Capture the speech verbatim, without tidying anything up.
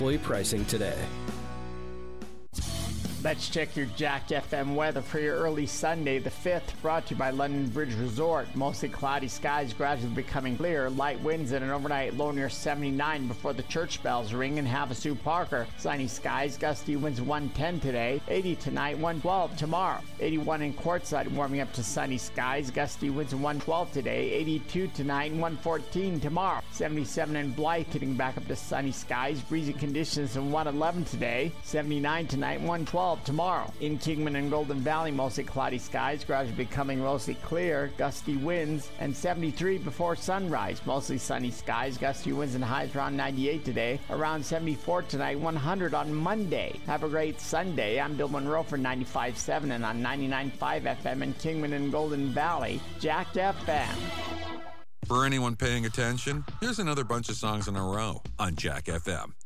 employee pricing today. Let's check your Jack F M weather for your early Sunday, the fifth, brought to you by London Bridge Resort. Mostly cloudy skies gradually becoming clear. Light winds and an overnight low near seventy-nine before the church bells ring in Havasu Parker. Sunny skies, gusty winds one ten today, eighty tonight, one twelve tomorrow. eighty-one in Quartzsite, warming up to sunny skies, gusty winds one twelve today, eighty-two tonight, and one fourteen tomorrow. seventy-seven in Blythe, getting back up to sunny skies, breezy conditions, and one eleven today, seventy-nine tonight, one twelve tomorrow. In Kingman and Golden Valley, mostly cloudy skies, gradually becoming mostly clear, gusty winds, and seventy-three before sunrise. Mostly sunny skies, gusty winds and highs around ninety-eight today, around seventy-four tonight, one hundred on Monday. Have a great Sunday. I'm Bill Monroe for ninety-five point seven and on ninety-nine point five F M in Kingman and Golden Valley, Jack F M. For anyone paying attention, here's another bunch of songs in a row on Jack F M.